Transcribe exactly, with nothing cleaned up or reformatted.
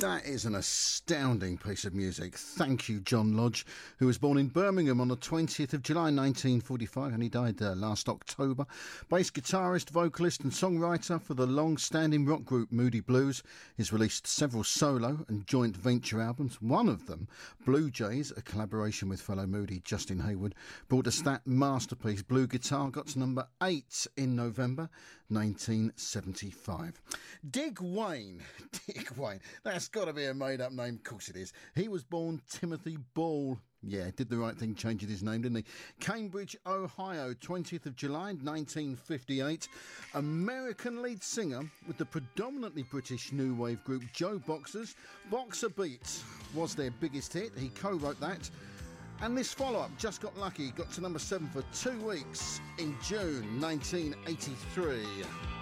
That is an astounding piece of music. Thank you, John Lodge, who was born in Birmingham on the twentieth of July nineteen forty-five and he died uh, last October. Bass guitarist, vocalist and songwriter for the long-standing rock group Moody Blues. He's released several solo and joint venture albums. One of them, Blue Jays, a collaboration with fellow Moody Justin Hayward, brought us that masterpiece. Blue Guitar got to number eight in November nineteen seventy-five. Dig Wayne. Dig Wayne. That's got to be a made-up name. Of course it is. He was born Timothy Ball. Yeah, did the right thing changing his name, didn't he? Cambridge, Ohio, twentieth of July nineteen fifty-eight. American lead singer with the predominantly British new wave group Joe Boxers. Boxer Beat was their biggest hit. He co-wrote that. And this follow-up, Just Got Lucky, got to number seven for two weeks in June nineteen eighty-three.